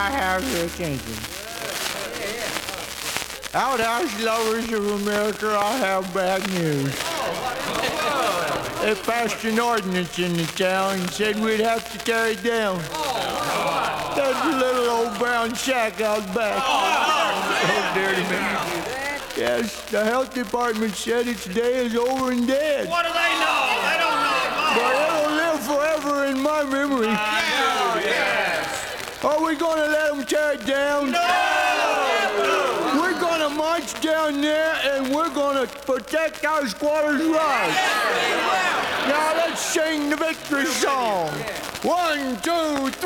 I have your attention? Outhouse lovers of America, I have bad news. They passed an ordinance in the town and said we'd have to tear it down. That's a little old brown shack out back. Oh, dear to me. Yes, the health department said its day is over and dead. What do they know? They don't know. But it'll live forever in my memory. Yes. Are we going to let them tear it down? No! We're going to march down there and we're going to protect our squatters' rights. Now let's sing the victory song. 1, 2, 3.